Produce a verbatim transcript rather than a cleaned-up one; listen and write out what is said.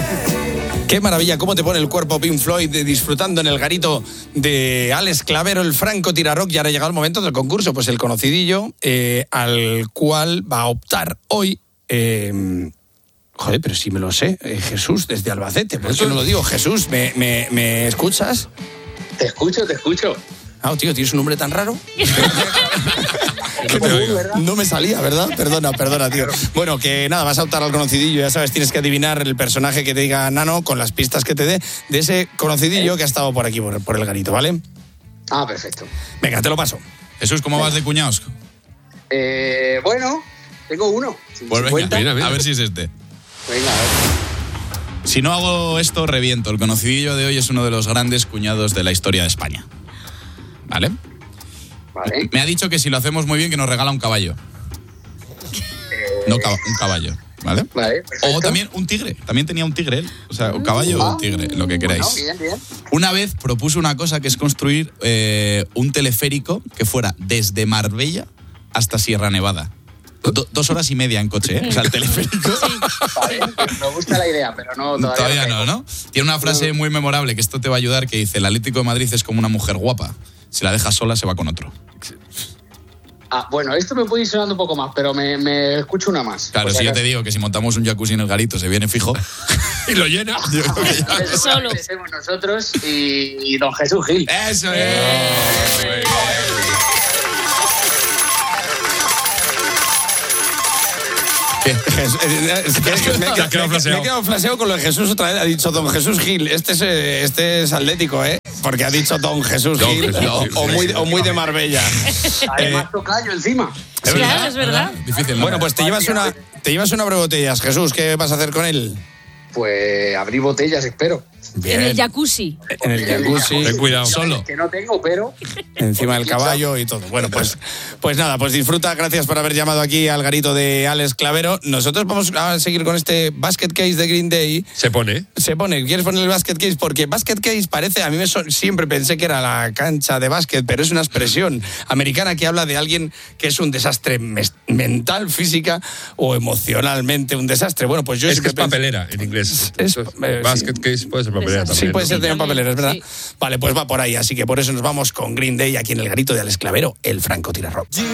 Qué maravilla, cómo te pone el cuerpo Pink Floyd disfrutando en el garito de Alex Clavero, el Franco Tirarock. Y ahora ha llegado el momento del concurso, pues el conocidillo eh, al cual va a optar hoy... Eh, joder, pero sí me lo sé, eh, Jesús desde Albacete. ¿Por qué no lo digo? Jesús, ¿me, me, me escuchas? Te escucho, te escucho. Ah, tío, ¿tienes un nombre tan raro? no, no me salía, ¿verdad? Perdona, perdona, tío. Bueno, que nada, vas a optar al conocidillo, ya sabes, tienes que adivinar el personaje que te diga Nano con las pistas que te dé de ese conocidillo que ha estado por aquí, por, por el garito, ¿vale? Ah, perfecto. Venga, te lo paso. Jesús, ¿cómo vas de cuñados? Eh, bueno, tengo uno. Pues venga, mira, mira. A ver si es este. Venga, a ver. Si no hago esto, reviento. El conocidillo de hoy es uno de los grandes cuñados de la historia de España. ¿Vale? Vale. Me ha dicho que si lo hacemos muy bien, que nos regala un caballo. Eh... No, un caballo, ¿vale? Vale, perfecto. O también un tigre. También tenía un tigre él. O sea, un caballo o un tigre, lo que queráis. Bueno, bien, bien. Una vez propuso una cosa que es construir eh, un teleférico que fuera desde Marbella hasta Sierra Nevada. Do, dos horas y media en coche, ¿eh? O sea, el teleférico. Sí. Vale, me gusta la idea, pero no todavía, todavía no, ¿no? Tiene una frase muy memorable que esto te va a ayudar, que dice: el Atlético de Madrid es como una mujer guapa. Si la dejas sola, se va con otro. Ah, bueno, esto me puede ir sonando un poco más, pero me, me escucho una más. Claro, si yo te digo que si montamos un jacuzzi en el garito, se viene fijo y lo llena. Solo. Somos nosotros y, y don Jesús Gil. ¡Eso es! ¡Eh! Es que, es que me, me, me, me he quedado flaseado con lo de Jesús otra vez. Ha dicho don Jesús Gil. Este es, este es atlético, ¿eh? Porque ha dicho don Jesús don Gil Jesús, o, o, muy, o muy de Marbella. Además, eh, tocayo encima. Es claro, verdad, es verdad. Difícil, ¿no? Bueno, pues te llevas una, te llevas una abre botellas. Jesús, ¿qué vas a hacer con él? Pues abrir botellas, espero. Bien. En el jacuzzi. En el jacuzzi. Ten cuidado. Solo. Que no tengo, pero... Encima del caballo y todo. Bueno, pues, pues nada, pues disfruta. Gracias por haber llamado aquí al garito de Alex Clavero. Nosotros vamos a seguir con este Basket Case de Green Day. Se pone. Se pone. ¿Quieres poner el Basket Case? Porque Basket Case parece... A mí me son, siempre pensé que era la cancha de básquet, pero es una expresión americana que habla de alguien que es un desastre mes, mental, física o emocionalmente un desastre. Bueno, pues yo... Es que es pensé, papelera en inglés. Es, eh, Basket sí. Case puede ser papelera también. Sí, puede ser ¿no? también papelera, es verdad. Sí. Vale, pues va por ahí. Así que por eso nos vamos con Green Day aquí en el garito de Alex Clavero, el Franco Tirarock.